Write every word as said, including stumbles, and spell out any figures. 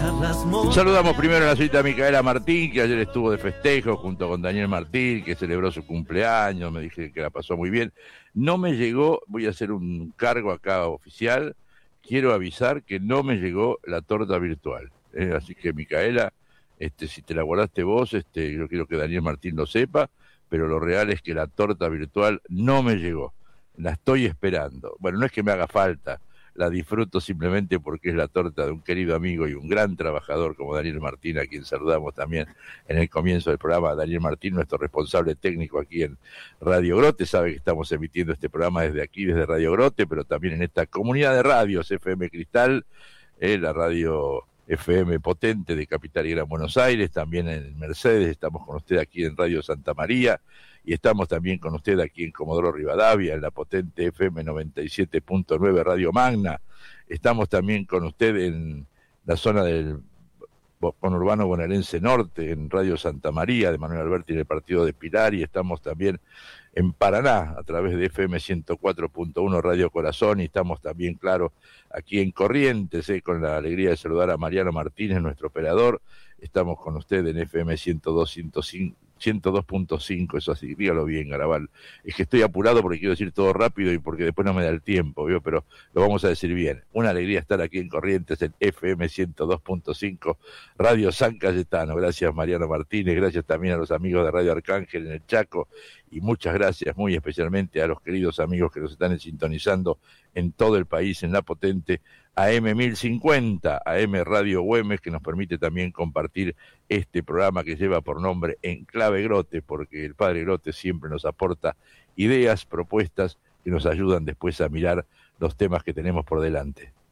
Saludamos primero a la señorita Micaela Martín, que ayer estuvo de festejo junto con Daniel Martín, que celebró su cumpleaños, me dije que la pasó muy bien. No me llegó, voy a hacer un cargo acá oficial, quiero avisar que no me llegó la torta virtual. ¿eh? Así que Micaela, este, si te la guardaste vos, este, yo quiero que Daniel Martín lo sepa, pero lo real es que la torta virtual no me llegó. La estoy esperando. Bueno, no es que me haga falta, la disfruto simplemente porque es la torta de un querido amigo y un gran trabajador como Daniel Martín, a quien saludamos también en el comienzo del programa. Daniel Martín, nuestro responsable técnico aquí en Radio Grote, sabe que estamos emitiendo este programa desde aquí, desde Radio Grote, pero también en esta comunidad de radios, F M Cristal, eh, la radio F M potente de Capital y Gran Buenos Aires, también en Mercedes, estamos con usted aquí en Radio Santa María, y estamos también con usted aquí en Comodoro Rivadavia, en la potente F M noventa y siete punto nueve Radio Magna. Estamos también con usted en la zona del conurbano bonaerense norte, en Radio Santa María de Manuel Alberti en el partido de Pilar, y estamos también en Paraná a través de F M ciento cuatro punto uno Radio Corazón, y estamos también, claro, aquí en Corrientes, eh, con la alegría de saludar a Mariano Martínez, nuestro operador. Estamos con usted en F M ciento dos punto cinco, eso así, dígalo bien, Garabal. Es que estoy apurado porque quiero decir todo rápido y porque después no me da el tiempo, ¿vio? Pero lo vamos a decir bien. Una alegría estar aquí en Corrientes en F M ciento dos punto cinco Radio San Cayetano. Gracias, Mariano Martínez, gracias también a los amigos de Radio Arcángel en el Chaco, y muchas gracias muy especialmente a los queridos amigos que nos están sintonizando en todo el país en la potente A M mil cincuenta, A M Radio Güemes, que nos permite también compartir este programa que lleva por nombre En Clave Grote, porque el Padre Grote siempre nos aporta ideas, propuestas que nos ayudan después a mirar los temas que tenemos por delante.